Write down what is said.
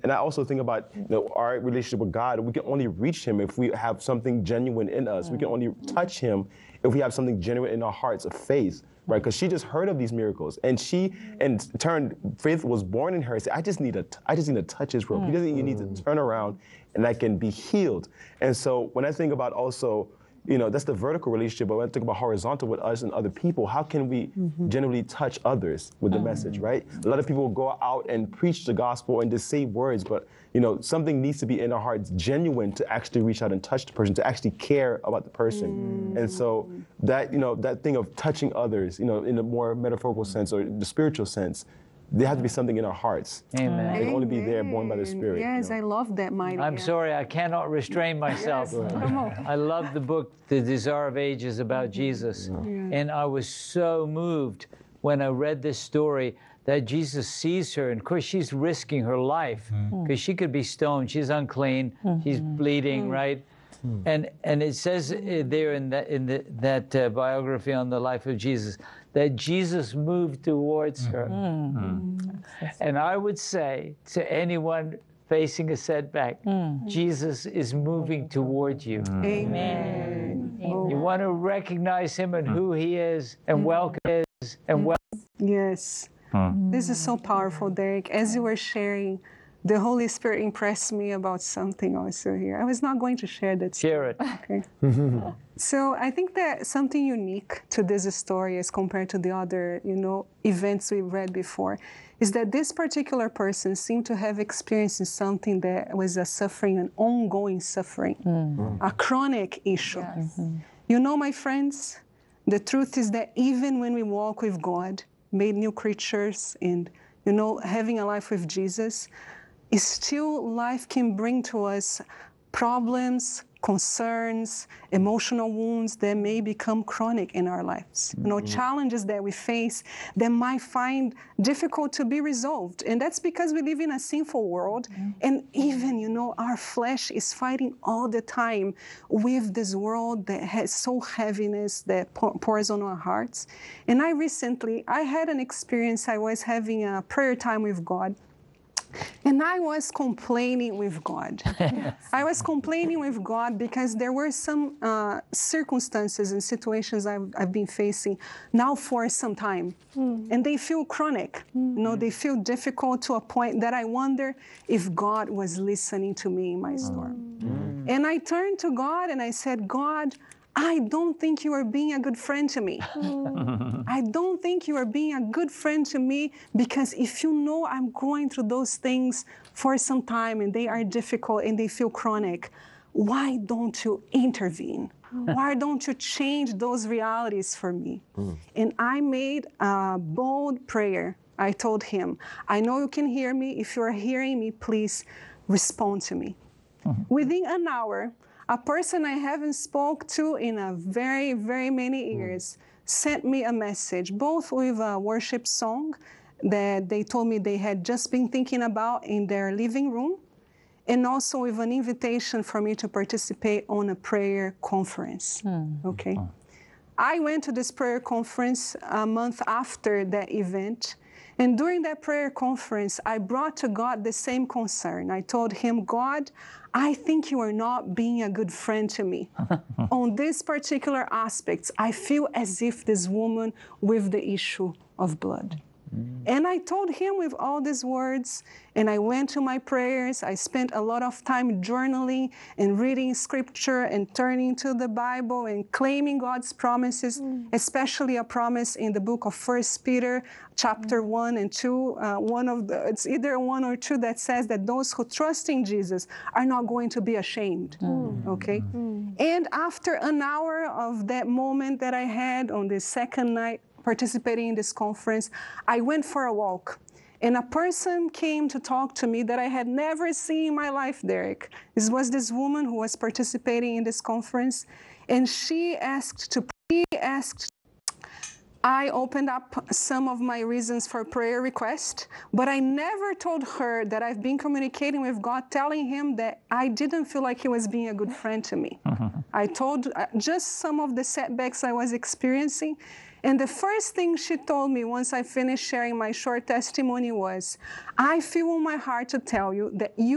And I also think about our relationship with God. We can only reach him if we have something genuine in us. We can only touch him if we have something genuine in our hearts of faith. Right, because she just heard of these miracles, and she, in turn, faith was born in her. And said, I just need to touch his robe. He doesn't even need to turn around, and I can be healed. And so when I think about also, that's the vertical relationship. But when I think about horizontal with us and other people, how can we genuinely touch others with the message? Right. A lot of people go out and preach the gospel and just say words, but something needs to be in our hearts, genuine, to actually reach out and touch the person, to actually care about the person. And so that, that thing of touching others, in a more metaphorical sense or the spiritual sense, there has to be something in our hearts. Amen. It can only be there, born by the Spirit. Yes, I love that, Mighty. I'm sorry, I cannot restrain myself. Yes, come on. I love the book, The Desire of Ages, about Jesus. And I was so moved when I read this story that Jesus sees her, and of course she's risking her life because she could be stoned. She's unclean. She's bleeding, right? And it says there in that biography on the life of Jesus that Jesus moved towards her. And I would say to anyone facing a setback, Jesus is moving toward you. Amen. You want to recognize him and who he is and welcome him and welcome. Yes. This is so powerful, Derek. As you were sharing, the Holy Spirit impressed me about something also here. I was not going to share that. Share it. Okay. So I think that something unique to this story as compared to the other, events we've read before, is that this particular person seemed to have experienced something that was a suffering, an ongoing suffering, a chronic issue. Yes. My friends, the truth is that even when we walk with God, made new creatures, and having a life with Jesus, still life can bring to us problems, concerns, emotional wounds that may become chronic in our lives. Challenges that we face that might find difficult to be resolved. And that's because we live in a sinful world. And even, our flesh is fighting all the time with this world that has so heaviness that pours on our hearts. And I had an experience. I was having a prayer time with God. And I was complaining with God. I was complaining with God because there were some circumstances and situations I've been facing now for some time. And they feel chronic. They feel difficult to a point that I wonder if God was listening to me in my storm. And I turned to God and I said, God, I don't think you are being a good friend to me. I don't think you are being a good friend to me, because if I'm going through those things for some time and they are difficult and they feel chronic, why don't you intervene? Why don't you change those realities for me? And I made a bold prayer. I told him, I know you can hear me. If you are hearing me, please respond to me. Within an hour, a person I haven't spoke to in a very, very many years sent me a message, both with a worship song that they told me they had just been thinking about in their living room, and also with an invitation for me to participate on a prayer conference. Okay. I went to this prayer conference a month after that event. And during that prayer conference, I brought to God the same concern. I told him, God, I think you are not being a good friend to me. On this particular aspects, I feel as if this woman with the issue of blood. And I told him with all these words, and I went to my prayers. I spent a lot of time journaling and reading scripture and turning to the Bible and claiming God's promises, especially a promise in the book of 1 Peter, chapter 1 and 2. It's either 1 or 2 that says that those who trust in Jesus are not going to be ashamed. Okay? And after an hour of that moment that I had on the second night, participating in this conference, I went for a walk. And a person came to talk to me that I had never seen in my life, Derek. This was this woman who was participating in this conference. And she asked I opened up some of my reasons for prayer request, but I never told her that I've been communicating with God, telling him that I didn't feel like he was being a good friend to me. I told just some of the setbacks I was experiencing. And the first thing she told me once I finished sharing my short testimony was, I feel in my heart to tell you that you